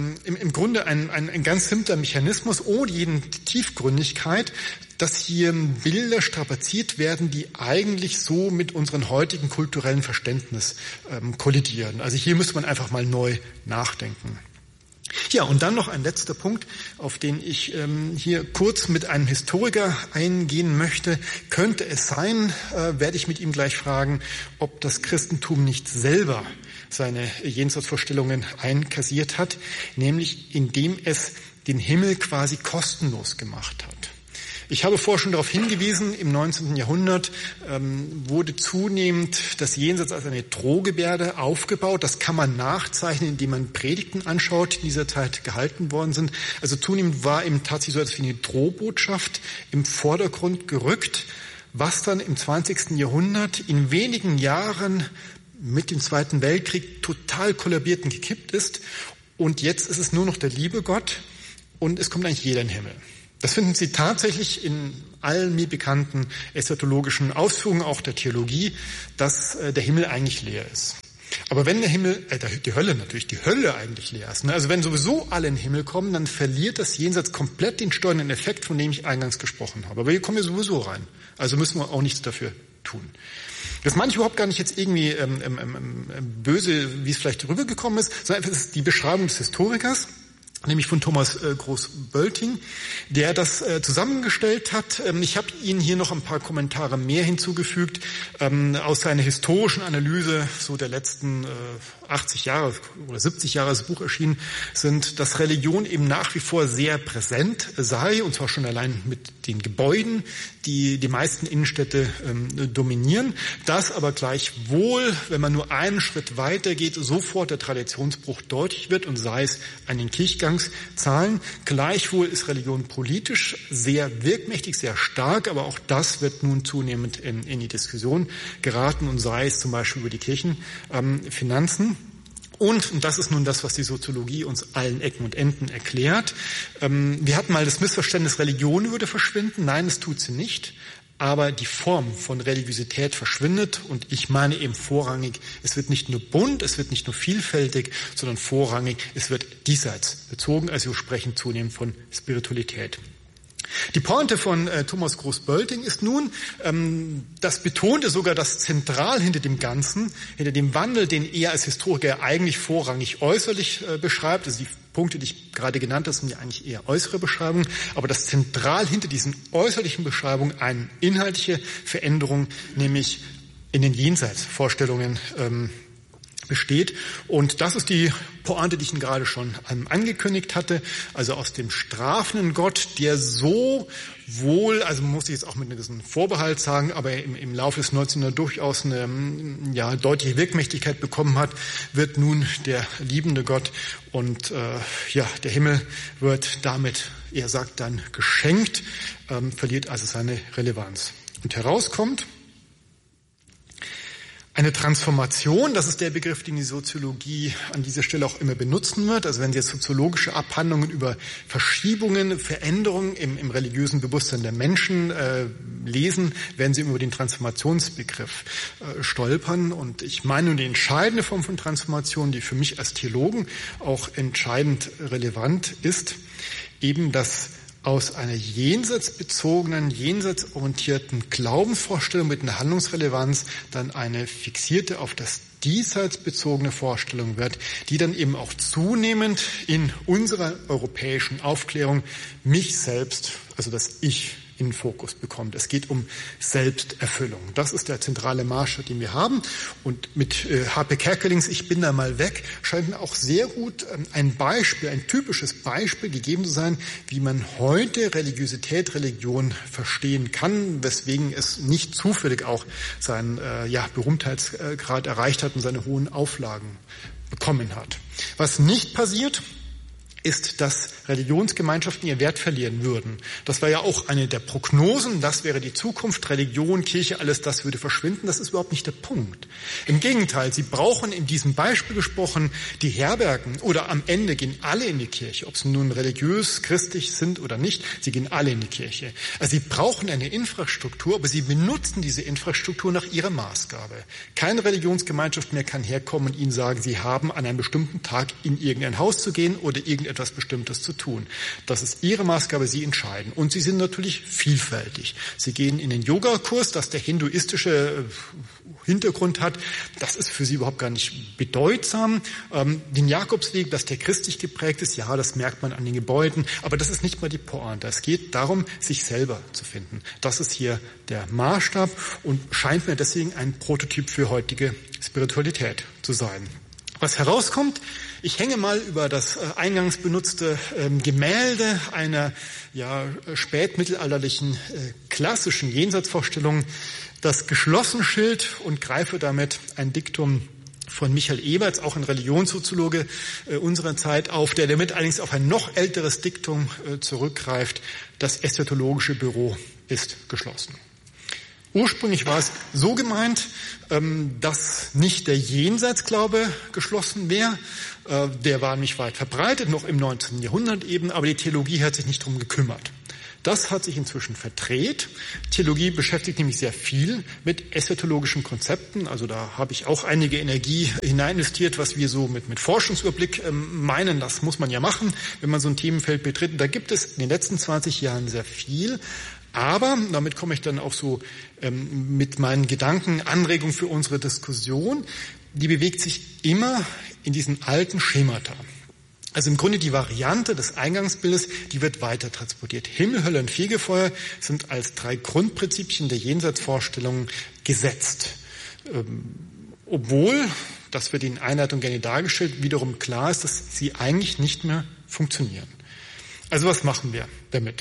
im Grunde ein ganz simpler Mechanismus ohne jeden Tiefgründigkeit, dass hier Bilder strapaziert werden, die eigentlich so mit unserem heutigen kulturellen Verständnis kollidieren. Also hier müsste man einfach mal neu nachdenken. Ja, und dann noch ein letzter Punkt, auf den ich hier kurz mit einem Historiker eingehen möchte. Könnte es sein, werde ich mit ihm gleich fragen, ob das Christentum nicht selber seine Jenseitsvorstellungen einkassiert hat, nämlich indem es den Himmel quasi kostenlos gemacht hat. Ich habe vorher schon darauf hingewiesen, im 19. Jahrhundert wurde zunehmend das Jenseits als eine Drohgebärde aufgebaut. Das kann man nachzeichnen, indem man Predigten anschaut, die in dieser Zeit gehalten worden sind. Also zunehmend war eben tatsächlich so etwas wie eine Drohbotschaft im Vordergrund gerückt, was dann im 20. Jahrhundert in wenigen Jahren mit dem Zweiten Weltkrieg total kollabiert und gekippt ist. Und jetzt ist es nur noch der liebe Gott und es kommt eigentlich jeder in den Himmel. Das finden Sie tatsächlich in allen mir bekannten eschatologischen Ausführungen, auch der Theologie, dass der Himmel eigentlich leer ist. Aber wenn die Hölle eigentlich leer ist, ne? Also wenn sowieso alle in den Himmel kommen, dann verliert das Jenseits komplett den steuernden Effekt, von dem ich eingangs gesprochen habe. Aber hier kommen wir sowieso rein. Also müssen wir auch nichts dafür tun. Das meine ich überhaupt gar nicht jetzt irgendwie böse, wie es vielleicht rübergekommen ist, sondern einfach ist die Beschreibung des Historikers, nämlich von Thomas Groß-Bölting, der das zusammengestellt hat. Ich habe Ihnen hier noch ein paar Kommentare mehr hinzugefügt aus seiner historischen Analyse so der letzten 80 Jahre oder 70 Jahre, das Buch erschienen sind, dass Religion eben nach wie vor sehr präsent sei, und zwar schon allein mit den Gebäuden, die die meisten Innenstädte dominieren, dass aber gleichwohl, wenn man nur einen Schritt weiter geht, sofort der Traditionsbruch deutlich wird, und sei es an den Kirchgangszahlen. Gleichwohl ist Religion politisch sehr wirkmächtig, sehr stark, aber auch das wird nun zunehmend in die Diskussion geraten, und sei es zum Beispiel über die Kirchenfinanzen. Und das ist nun das, was die Soziologie uns allen Ecken und Enden erklärt. Wir hatten mal das Missverständnis, Religion würde verschwinden. Nein, das tut sie nicht. Aber die Form von Religiosität verschwindet, und ich meine eben vorrangig, es wird nicht nur bunt, es wird nicht nur vielfältig, sondern vorrangig, es wird diesseits bezogen. Also wir sprechen zunehmend von Spiritualität. Die Pointe von Thomas Groß-Bölting ist nun, das betonte sogar das Zentral hinter dem Ganzen, hinter dem Wandel, den er als Historiker eigentlich vorrangig äußerlich beschreibt. Also die Punkte, die ich gerade genannt habe, sind ja eigentlich eher äußere Beschreibungen, aber das Zentral hinter diesen äußerlichen Beschreibungen eine inhaltliche Veränderung, nämlich in den Jenseitsvorstellungen besteht. Und das ist die Pointe, die ich Ihnen gerade schon angekündigt hatte, also aus dem strafenden Gott, der so wohl, also man muss sich jetzt auch mit einem gewissen Vorbehalt sagen, aber im Laufe des 19. Jahrhunderts durchaus eine deutliche Wirkmächtigkeit bekommen hat, wird nun der liebende Gott, und der Himmel wird damit, er sagt dann, geschenkt, verliert also seine Relevanz. Und herauskommt eine Transformation, das ist der Begriff, den die Soziologie an dieser Stelle auch immer benutzen wird. Also wenn Sie jetzt soziologische Abhandlungen über Verschiebungen, Veränderungen im religiösen Bewusstsein der Menschen lesen, werden Sie immer über den Transformationsbegriff stolpern. Und ich meine, die entscheidende Form von Transformation, die für mich als Theologen auch entscheidend relevant ist, eben das aus einer jenseitsbezogenen, jenseitsorientierten Glaubensvorstellung mit einer Handlungsrelevanz dann eine fixierte, auf das Diesseits bezogene Vorstellung wird, die dann eben auch zunehmend in unserer europäischen Aufklärung mich selbst, also das Ich, in den Fokus bekommt. Es geht um Selbsterfüllung. Das ist der zentrale Maßstab, den wir haben. Und mit H.P. Kerkelings Ich bin da mal weg scheint mir auch sehr gut ein Beispiel, ein typisches Beispiel gegeben zu sein, wie man heute Religiosität, Religion verstehen kann, weswegen es nicht zufällig auch seinen Berühmtheitsgrad erreicht hat und seine hohen Auflagen bekommen hat. Was nicht passiert, ist, dass Religionsgemeinschaften ihr Wert verlieren würden. Das war ja auch eine der Prognosen, das wäre die Zukunft, Religion, Kirche, alles das würde verschwinden. Das ist überhaupt nicht der Punkt. Im Gegenteil, sie brauchen in diesem Beispiel gesprochen die Herbergen oder am Ende gehen alle in die Kirche, ob sie nun religiös, christlich sind oder nicht, sie gehen alle in die Kirche. Also sie brauchen eine Infrastruktur, aber sie benutzen diese Infrastruktur nach ihrer Maßgabe. Keine Religionsgemeinschaft mehr kann herkommen und ihnen sagen, sie haben an einem bestimmten Tag in irgendein Haus zu gehen oder irgendetwas Bestimmtes zu tun. Das ist ihre Maßgabe, sie entscheiden. Und sie sind natürlich vielfältig. Sie gehen in den Yogakurs, das der hinduistische Hintergrund hat. Das ist für sie überhaupt gar nicht bedeutsam. Den Jakobsweg, das der christlich geprägt ist, ja, das merkt man an den Gebäuden. Aber das ist nicht mal die Pointe. Es geht darum, sich selber zu finden. Das ist hier der Maßstab und scheint mir deswegen ein Prototyp für heutige Spiritualität zu sein. Was herauskommt, ich hänge mal über das eingangs benutzte Gemälde einer spätmittelalterlichen klassischen Jenseitsvorstellung, das Geschlossenschild und greife damit ein Diktum von Michael Eberts, auch ein Religionssoziologe unserer Zeit, auf, der damit allerdings auf ein noch älteres Diktum zurückgreift. Das eschatologische Büro ist geschlossen. Ursprünglich war es so gemeint, dass nicht der Jenseitsglaube geschlossen wäre. Der war nicht weit verbreitet, noch im 19. Jahrhundert eben, aber die Theologie hat sich nicht drum gekümmert. Das hat sich inzwischen verdreht. Theologie beschäftigt nämlich sehr viel mit eschatologischen Konzepten. Also da habe ich auch einige Energie hinein investiert, was wir so mit Forschungsüberblick meinen. Das muss man ja machen, wenn man so ein Themenfeld betritt. Und da gibt es in den letzten 20 Jahren sehr viel. Aber, damit komme ich dann auch so mit meinen Gedanken, Anregungen für unsere Diskussion, die bewegt sich immer in diesen alten Schemata. Also im Grunde die Variante des Eingangsbildes, die wird weiter transportiert. Himmel, Hölle und Fegefeuer sind als 3 Grundprinzipien der Jenseitsvorstellungen gesetzt. Obwohl, das wird in Einleitung gerne dargestellt, wiederum klar ist, dass sie eigentlich nicht mehr funktionieren. Also was machen wir damit?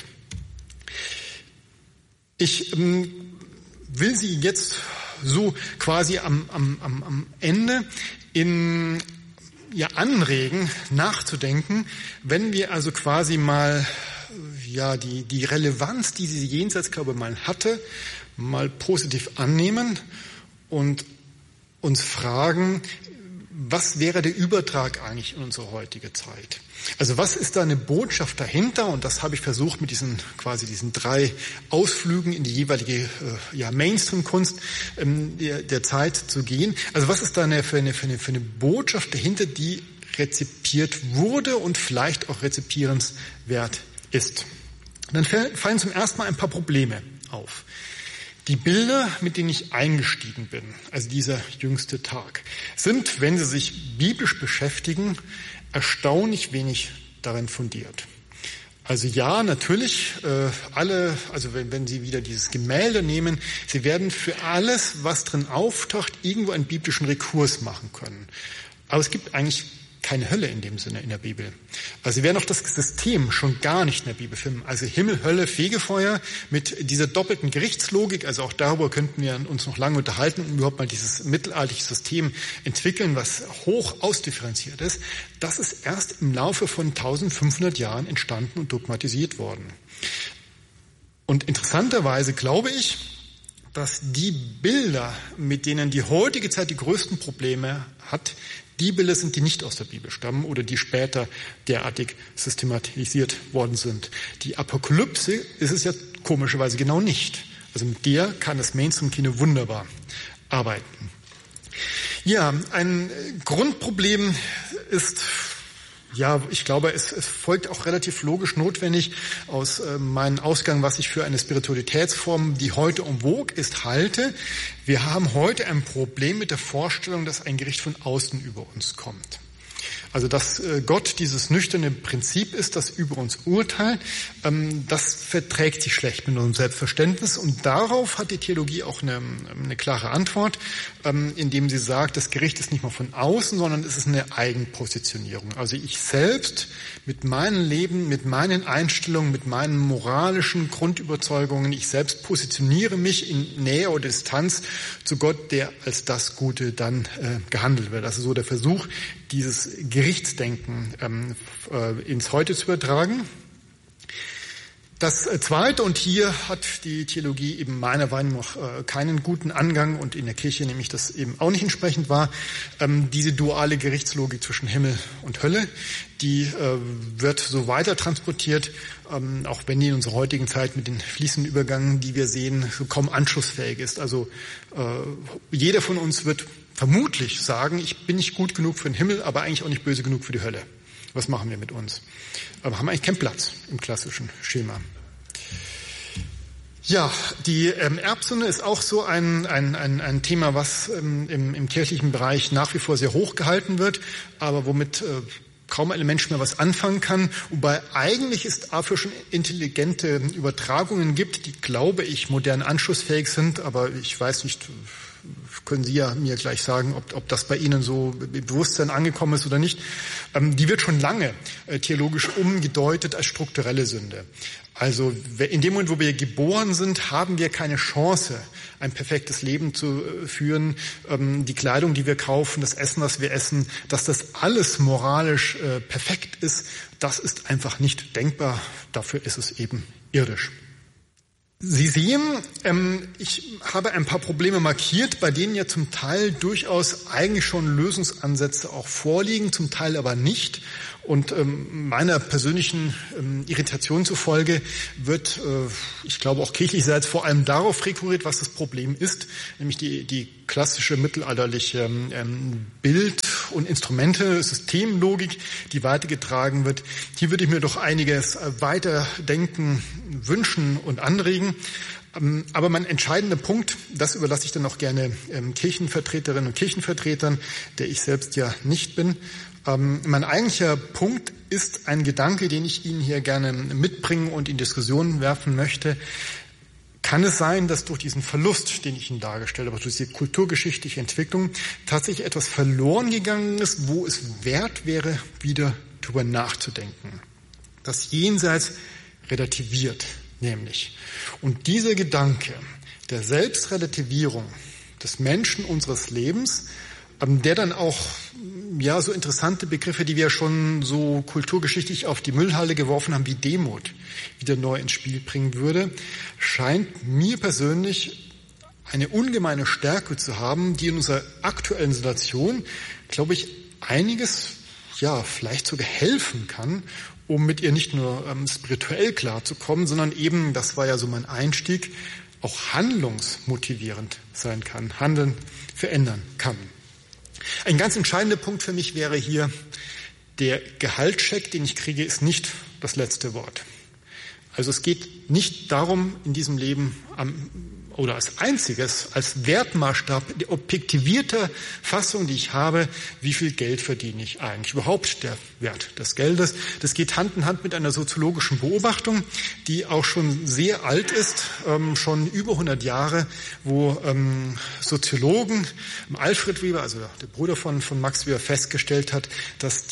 Ich will Sie jetzt so quasi am Ende anregen, nachzudenken, wenn wir also quasi mal die Relevanz, die diese Jenseitsglaube mal hatte, mal positiv annehmen und uns fragen, was wäre der Übertrag eigentlich in unsere heutige Zeit? Also was ist da eine Botschaft dahinter? Und das habe ich versucht mit diesen 3 Ausflügen in die jeweilige Mainstream-Kunst der Zeit zu gehen. Also was ist da für eine Botschaft dahinter, die rezipiert wurde und vielleicht auch rezipierenswert ist? Dann fallen zum ersten Mal ein paar Probleme auf. Die Bilder, mit denen ich eingestiegen bin, also dieser jüngste Tag, sind, wenn Sie sich biblisch beschäftigen, erstaunlich wenig darin fundiert. Also ja, natürlich, wenn Sie wieder dieses Gemälde nehmen, Sie werden für alles, was drin auftaucht, irgendwo einen biblischen Rekurs machen können. Aber es gibt eigentlich keine Hölle in dem Sinne in der Bibel. Also Sie werden auch das System schon gar nicht in der Bibel finden. Also Himmel, Hölle, Fegefeuer mit dieser doppelten Gerichtslogik, also auch darüber könnten wir uns noch lange unterhalten und überhaupt mal dieses mittelalterliche System entwickeln, was hoch ausdifferenziert ist. Das ist erst im Laufe von 1500 Jahren entstanden und dogmatisiert worden. Und interessanterweise glaube ich, dass die Bilder, mit denen die heutige Zeit die größten Probleme hat, die Bilder sind, die nicht aus der Bibel stammen oder die später derartig systematisiert worden sind. Die Apokalypse ist es ja komischerweise genau nicht. Also mit der kann das Mainstream-Kino wunderbar arbeiten. Ja, ein Grundproblem ist, ich glaube, es folgt auch relativ logisch notwendig aus meinem Ausgang, was ich für eine Spiritualitätsform, die heute en vogue ist, halte. Wir haben heute ein Problem mit der Vorstellung, dass ein Gericht von außen über uns kommt. Also dass Gott dieses nüchterne Prinzip ist, das über uns urteilt, das verträgt sich schlecht mit unserem Selbstverständnis. Und darauf hat die Theologie auch eine klare Antwort, indem sie sagt, das Gericht ist nicht mal von außen, sondern es ist eine Eigenpositionierung. Also ich selbst mit meinem Leben, mit meinen Einstellungen, mit meinen moralischen Grundüberzeugungen, ich selbst positioniere mich in Nähe oder Distanz zu Gott, der als das Gute dann gehandelt wird. Also so der Versuch, dieses Gerichtsdenken ins Heute zu übertragen. Das Zweite, und hier hat die Theologie eben meiner Meinung nach keinen guten Angang und in der Kirche nämlich das eben auch nicht entsprechend war, diese duale Gerichtslogik zwischen Himmel und Hölle, die wird so weiter transportiert, auch wenn die in unserer heutigen Zeit mit den fließenden Übergängen, die wir sehen, so kaum anschlussfähig ist. Also jeder von uns wird vermutlich sagen, ich bin nicht gut genug für den Himmel, aber eigentlich auch nicht böse genug für die Hölle. Was machen wir mit uns? Aber haben eigentlich keinen Platz im klassischen Schema. Ja, die Erbsünde ist auch so ein Thema, was im kirchlichen Bereich nach wie vor sehr hoch gehalten wird, aber womit kaum ein Mensch mehr was anfangen kann. Wobei eigentlich es dafür schon intelligente Übertragungen gibt, die, glaube ich, modern anschlussfähig sind, aber ich weiß nicht, können Sie ja mir gleich sagen, ob das bei Ihnen so im Bewusstsein angekommen ist oder nicht. Die wird schon lange theologisch umgedeutet als strukturelle Sünde. Also in dem Moment, wo wir geboren sind, haben wir keine Chance, ein perfektes Leben zu führen. Die Kleidung, die wir kaufen, das Essen, das wir essen, dass das alles moralisch perfekt ist, das ist einfach nicht denkbar. Dafür ist es eben irdisch. Sie sehen, ich habe ein paar Probleme markiert, bei denen ja zum Teil durchaus eigentlich schon Lösungsansätze auch vorliegen, zum Teil aber nicht. Und meiner persönlichen Irritation zufolge wird, ich glaube auch kirchlicherseits, vor allem darauf rekurriert, was das Problem ist, nämlich die klassische mittelalterliche Bild- und Instrumente-Systemlogik, die weitergetragen wird. Hier würde ich mir doch einiges weiterdenken, wünschen und anregen. Aber mein entscheidender Punkt, das überlasse ich dann auch gerne Kirchenvertreterinnen und Kirchenvertretern, der ich selbst ja nicht bin. Mein eigentlicher Punkt ist ein Gedanke, den ich Ihnen hier gerne mitbringen und in Diskussionen werfen möchte. Kann es sein, dass durch diesen Verlust, den ich Ihnen dargestellt habe, durch diese kulturgeschichtliche Entwicklung tatsächlich etwas verloren gegangen ist, wo es wert wäre, wieder drüber nachzudenken? Das Jenseits relativiert nämlich. Und dieser Gedanke der Selbstrelativierung des Menschen unseres Lebens, der dann auch ja so interessante Begriffe, die wir schon so kulturgeschichtlich auf die Müllhalde geworfen haben, wie Demut, wieder neu ins Spiel bringen würde, scheint mir persönlich eine ungemeine Stärke zu haben, die in unserer aktuellen Situation, glaube ich, einiges, ja, vielleicht sogar helfen kann, um mit ihr nicht nur spirituell klarzukommen, sondern eben, das war ja so mein Einstieg, auch handlungsmotivierend sein kann, Handeln verändern kann. Ein ganz entscheidender Punkt für mich wäre hier, der Gehaltscheck, den ich kriege, ist nicht das letzte Wort. Also es geht nicht darum, in diesem Leben oder als einziges, als Wertmaßstab, die objektivierte Fassung, die ich habe, wie viel Geld verdiene ich eigentlich, überhaupt der Wert des Geldes. Das geht Hand in Hand mit einer soziologischen Beobachtung, die auch schon sehr alt ist, schon über 100 Jahre, wo Soziologen, Alfred Weber, also der Bruder von Max Weber, festgestellt hat, dass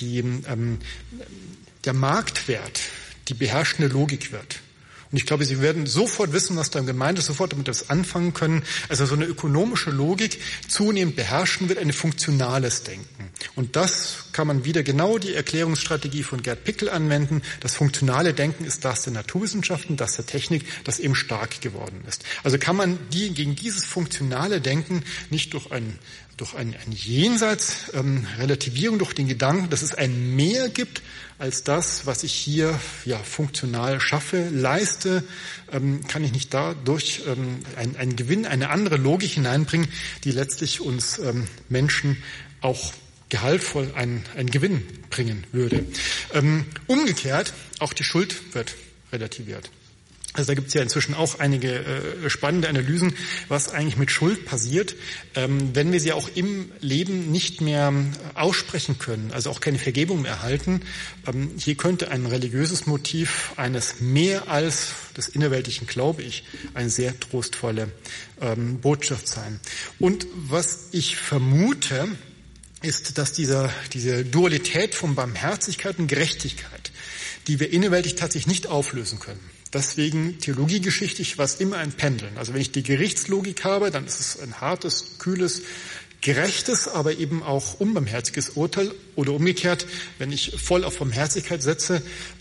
der Marktwert die beherrschende Logik wird. Und ich glaube, Sie werden sofort wissen, was da gemeint ist, sofort damit das anfangen können. Also so eine ökonomische Logik zunehmend beherrschen wird, ein funktionales Denken. Und das kann man wieder genau die Erklärungsstrategie von Gerd Pickel anwenden. Das funktionale Denken ist das der Naturwissenschaften, das der Technik, das eben stark geworden ist. Also kann man gegen dieses funktionale Denken nicht durch ein Jenseits, Relativierung durch den Gedanken, dass es ein Mehr gibt als das, was ich hier ja funktional schaffe, leiste, kann ich nicht dadurch einen Gewinn, eine andere Logik hineinbringen, die letztlich uns Menschen auch gehaltvoll einen Gewinn bringen würde. Umgekehrt, auch die Schuld wird relativiert. Also da gibt es ja inzwischen auch einige spannende Analysen, was eigentlich mit Schuld passiert, wenn wir sie auch im Leben nicht mehr aussprechen können, also auch keine Vergebung mehr erhalten. Hier könnte ein religiöses Motiv eines mehr als des innerweltlichen, glaube ich, eine sehr trostvolle Botschaft sein. Und was ich vermute, ist, dass diese Dualität von Barmherzigkeit und Gerechtigkeit, die wir innerweltlich tatsächlich nicht auflösen können. Deswegen theologiegeschichtlich war es immer ein Pendeln. Also wenn ich die Gerichtslogik habe, dann ist es ein hartes, kühles, gerechtes, aber eben auch unbarmherziges Urteil. Oder umgekehrt, wenn ich voll auf Barmherzigkeit setze,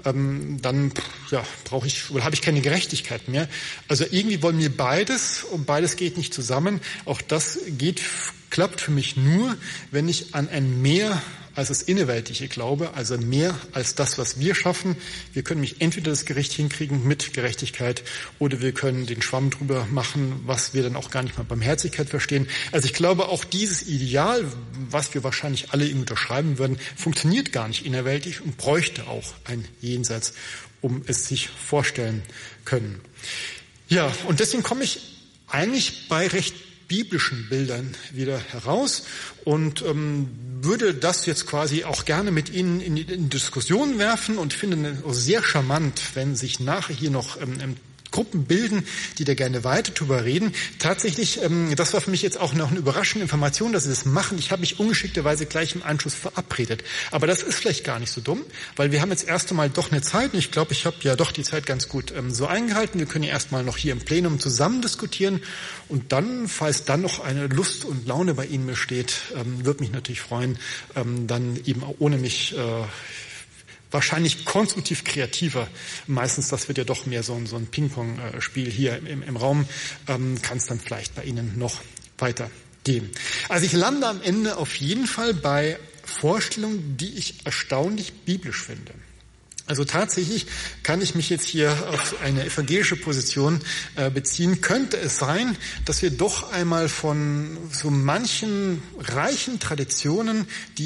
dann habe ich keine Gerechtigkeit mehr. Also irgendwie wollen wir beides und beides geht nicht zusammen. Auch das klappt für mich nur, wenn ich an ein Mehr als das Innerweltliche glaube, also mehr als das, was wir schaffen. Wir können nämlich entweder das Gericht hinkriegen mit Gerechtigkeit oder wir können den Schwamm drüber machen, was wir dann auch gar nicht mal Barmherzigkeit verstehen. Also ich glaube, auch dieses Ideal, was wir wahrscheinlich alle ihm unterschreiben würden, funktioniert gar nicht innerweltlich und bräuchte auch ein Jenseits, um es sich vorstellen können. Ja, und deswegen komme ich eigentlich bei recht biblischen Bildern wieder heraus und würde das jetzt quasi auch gerne mit Ihnen in Diskussion werfen und finde es sehr charmant, wenn sich nachher hier noch Gruppen bilden, die da gerne weiter drüber reden. Tatsächlich, das war für mich jetzt auch noch eine überraschende Information, dass sie das machen. Ich habe mich ungeschickterweise gleich im Anschluss verabredet. Aber das ist vielleicht gar nicht so dumm, weil wir haben jetzt erst einmal doch eine Zeit und ich glaube, ich habe ja doch die Zeit ganz gut so eingehalten. Wir können ja erstmal noch hier im Plenum zusammen diskutieren und dann, falls dann noch eine Lust und Laune bei Ihnen besteht, würde mich natürlich freuen, dann eben auch ohne mich wahrscheinlich konstruktiv kreativer. Meistens, das wird ja doch mehr so ein Ping-Pong-Spiel hier im Raum, kann es dann vielleicht bei Ihnen noch weitergehen. Also ich lande am Ende auf jeden Fall bei Vorstellungen, die ich erstaunlich biblisch finde. Also tatsächlich kann ich mich jetzt hier auf eine evangelische Position beziehen. Könnte es sein, dass wir doch einmal von so manchen reichen Traditionen, die